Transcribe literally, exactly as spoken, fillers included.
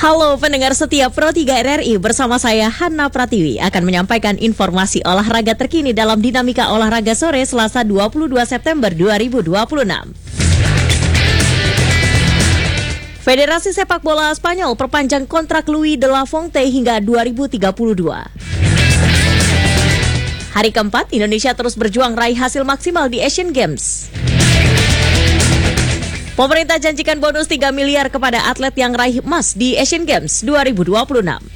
Halo pendengar setia Pro tiga R R I, bersama saya Hanna Pratiwi akan menyampaikan informasi olahraga terkini dalam Dinamika Olahraga Sore Selasa dua puluh dua September dua ribu dua puluh enam. Federasi Sepak Bola Spanyol perpanjang kontrak Luis de la Fuente hingga dua ribu tiga puluh dua. Hari keempat, Indonesia terus berjuang raih hasil maksimal di Asian Games. Pemerintah janjikan bonus tiga miliar kepada atlet yang raih emas di Asian Games dua ribu dua puluh enam.